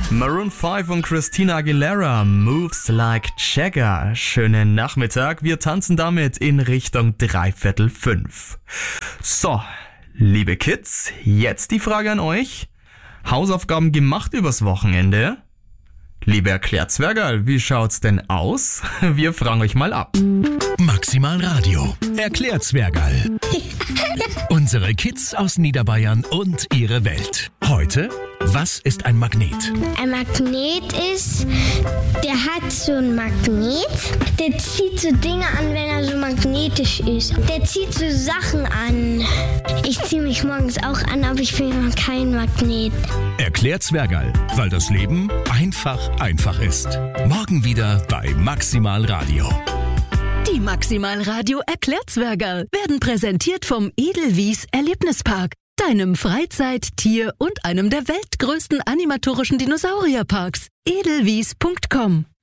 Maroon 5 und Christina Aguilera, Moves Like Jagger. Schönen Nachmittag, wir tanzen damit in Richtung 5:15. So, liebe Kids, jetzt die Frage an euch. Hausaufgaben gemacht übers Wochenende? Liebe Erklärzwergerl, wie schaut's denn aus? Wir fragen euch mal ab. Maximal Radio. Erklärzwergerl. Unsere Kids aus Niederbayern und ihre Welt. Heute, was ist ein Magnet? Ein Magnet ist, der hat so ein Magnet, der zieht so Dinge an, wenn er so magnetisch ist. Der zieht so Sachen an. Ich ziehe mich morgens auch an, aber ich bin noch kein Magnet. Erklärzwergerl, weil das Leben einfach ist. Morgen wieder bei Maximal Radio. Die Maximal Radio Erklärzwergerl werden präsentiert vom Edelwies Erlebnispark, deinem Freizeit-, Tier- und einem der weltgrößten animatorischen Dinosaurierparks. edelwies.com